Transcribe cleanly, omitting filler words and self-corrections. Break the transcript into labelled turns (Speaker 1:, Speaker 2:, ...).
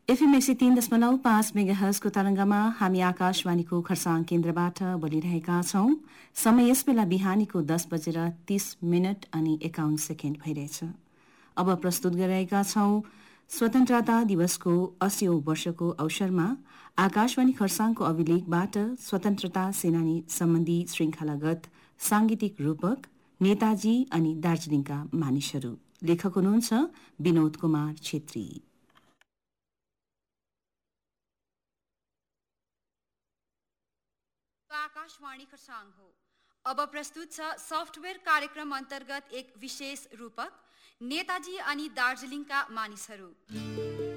Speaker 1: FM 103.5 मेगाहर्जको तरङ्गमा हामी आकाशवाणीको खरसाङ केन्द्रबाट बोलिरहेका छौं। समय यस बेला बिहानीको 10:30 अनि 51 सेकेन्ड भइरहेछ। अब प्रस्तुत गरिरहेका छौं स्वतन्त्रता दिवसको 80औं वर्षको अवसरमा आकाशवाणी खरसाङको अभिलेखबाट स्वतन्त्रता सेनानी सम्बन्धी श्रृंखलागत सांगीतिक रूपक नेताजी अनि दार्जीलिङका मानिसहरू। लेखक हुनुहुन्छ विनोद कुमार छेत्री।
Speaker 2: आकाशवाणी खरसाङ हो। अब प्रस्तुत छ सफ्टवेयर कार्यक्रम अन्तर्गत एक विशेष रूपक नेताजी अनि दार्जीलिङका मानिसहरू।